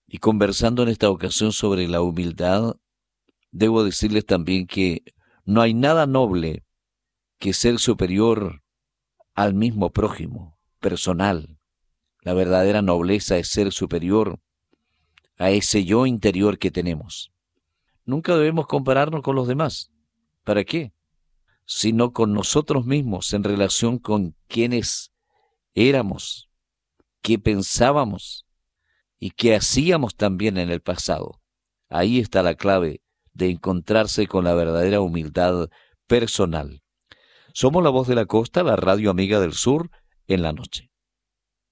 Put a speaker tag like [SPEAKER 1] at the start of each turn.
[SPEAKER 1] Y conversando en esta ocasión sobre la humildad, debo decirles también que no hay nada noble que ser superior al mismo prójimo, personal. La verdadera nobleza es ser superior a ese yo interior que tenemos. Nunca debemos compararnos con los demás. ¿Para qué? Sino con nosotros mismos en relación con quienes éramos, qué pensábamos y qué hacíamos también en el pasado. Ahí está la clave de encontrarse con la verdadera humildad personal. Somos la voz de la costa, la radio amiga del sur, en la noche.